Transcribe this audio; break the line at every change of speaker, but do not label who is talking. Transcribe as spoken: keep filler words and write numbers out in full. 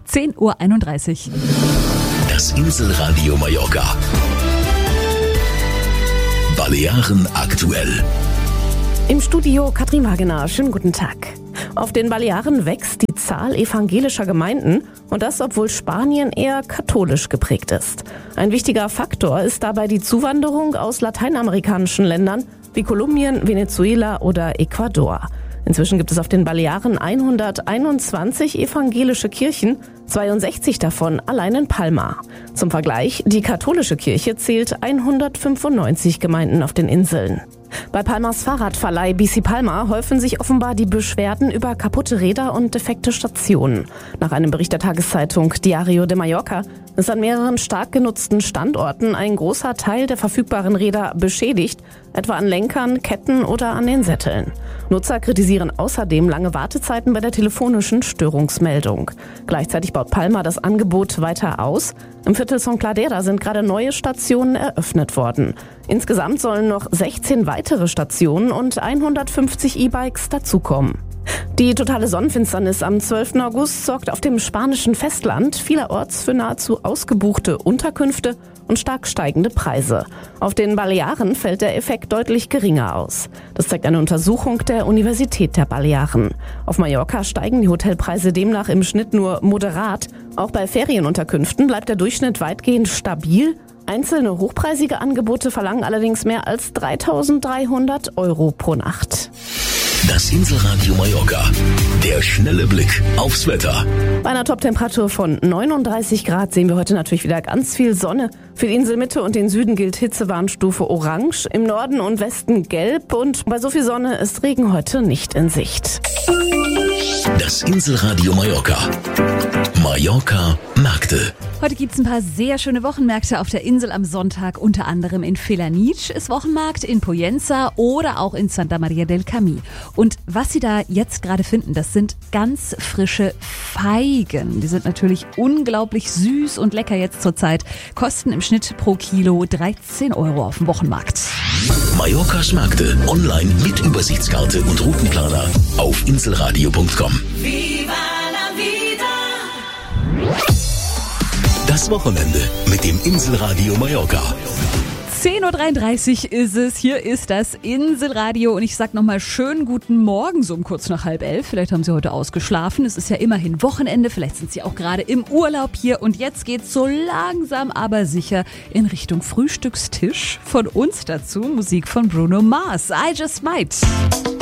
zehn Uhr einunddreißig.
Das Inselradio Mallorca. Balearen aktuell.
Im Studio Katrin Wagener. Schönen guten Tag. Auf den Balearen wächst die Zahl evangelischer Gemeinden und das, obwohl Spanien eher katholisch geprägt ist. Ein wichtiger Faktor ist dabei die Zuwanderung aus lateinamerikanischen Ländern wie Kolumbien, Venezuela oder Ecuador. Inzwischen gibt es auf den Balearen hunderteinundzwanzig evangelische Kirchen, zweiundsechzig davon allein in Palma. Zum Vergleich, die katholische Kirche zählt hundertfünfundneunzig Gemeinden auf den Inseln. Bei Palmas Fahrradverleih Bici Palma häufen sich offenbar die Beschwerden über kaputte Räder und defekte Stationen. Nach einem Bericht der Tageszeitung Diario de Mallorca ist an mehreren stark genutzten Standorten ein großer Teil der verfügbaren Räder beschädigt, etwa an Lenkern, Ketten oder an den Sätteln. Nutzer kritisieren außerdem lange Wartezeiten bei der telefonischen Störungsmeldung. Gleichzeitig baut Palma das Angebot weiter aus. Im Viertel Son Cladera sind gerade neue Stationen eröffnet worden. Insgesamt sollen noch sechzehn weitere Stationen und hundertfünfzig E-Bikes dazukommen. Die totale Sonnenfinsternis am zwölften August sorgt auf dem spanischen Festland vielerorts für nahezu ausgebuchte Unterkünfte und stark steigende Preise. Auf den Balearen fällt der Effekt deutlich geringer aus. Das zeigt eine Untersuchung der Universität der Balearen. Auf Mallorca steigen die Hotelpreise demnach im Schnitt nur moderat. Auch bei Ferienunterkünften bleibt der Durchschnitt weitgehend stabil. Einzelne hochpreisige Angebote verlangen allerdings mehr als dreitausenddreihundert Euro pro Nacht.
Das Inselradio Mallorca. Der schnelle Blick aufs Wetter.
Bei einer Toptemperatur von neununddreißig Grad sehen wir heute natürlich wieder ganz viel Sonne. Für die Inselmitte und den Süden gilt Hitzewarnstufe Orange, im Norden und Westen Gelb und bei so viel Sonne ist Regen heute nicht in Sicht.
Das Inselradio Mallorca. Mallorca Märkte.
Heute gibt es ein paar sehr schöne Wochenmärkte auf der Insel am Sonntag, unter anderem in Felanitx ist Wochenmarkt, in Pollença oder auch in Santa Maria del Camí. Und was Sie da jetzt gerade finden, das sind ganz frische Feigen. Die sind natürlich unglaublich süß und lecker jetzt zur Zeit, kosten im Schnitt pro Kilo dreizehn Euro auf dem Wochenmarkt.
Mallorcas Märkte online mit Übersichtskarte und Routenplaner auf inselradio punkt com. Das Wochenende mit dem Inselradio Mallorca.
zehn Uhr dreiunddreißig ist es, hier ist das Inselradio und ich sag nochmal schönen guten Morgen, so um kurz nach halb elf. Vielleicht haben Sie heute ausgeschlafen, es ist ja immerhin Wochenende, vielleicht sind Sie auch gerade im Urlaub hier und jetzt geht's so langsam aber sicher in Richtung Frühstückstisch. Von uns dazu Musik von Bruno Mars, I Just Might.